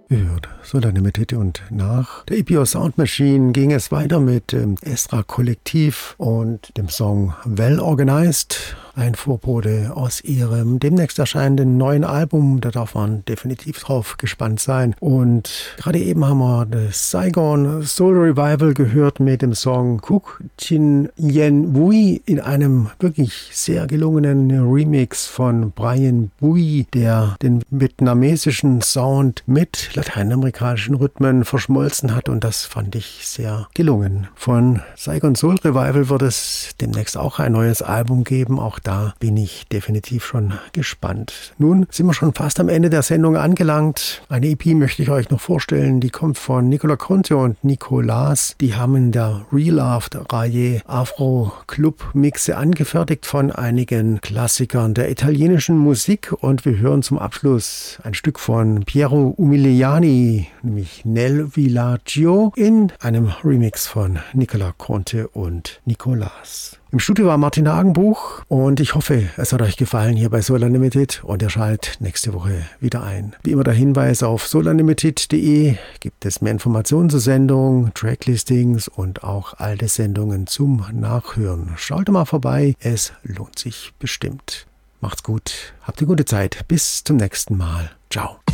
Gehört. Solar Limited, und nach der EPO Sound Machine ging es weiter mit Esra Kollektiv und dem Song Well Organized. Ein Vorbote aus ihrem demnächst erscheinenden neuen Album. Da darf man definitiv drauf gespannt sein. Und gerade eben haben wir das Saigon Soul Revival gehört mit dem Song Kuk Chin Yen Bui in einem wirklich sehr gelungenen Remix von Brian Bui, der den vietnamesischen Sound mit lateinamerikanischen Rhythmen verschmolzen hat, und das fand ich sehr gelungen. Von Saigon Soul Revival wird es demnächst auch ein neues Album geben. Auch da bin ich definitiv schon gespannt. Nun sind wir schon fast am Ende der Sendung angelangt. Eine EP möchte ich euch noch vorstellen, die kommt von Nicola Conte und Nicolas. Die haben in der Reloved-Reihe Afro-Club-Mixe angefertigt von einigen Klassikern der italienischen Musik, und wir hören zum Abschluss ein Stück von Piero Umiliani, nämlich Nel Villaggio, in einem Remix von Nicola Conte und Nicolas. Im Studio war Martin Hagenbuch, und ich hoffe, es hat euch gefallen hier bei Solar Unlimited, und ihr schaltet nächste Woche wieder ein. Wie immer der Hinweis: auf solarunlimited.de gibt es mehr Informationen zur Sendung, Tracklistings und auch alte Sendungen zum Nachhören. Schaut mal vorbei, es lohnt sich bestimmt. Macht's gut, habt eine gute Zeit, bis zum nächsten Mal. Ciao.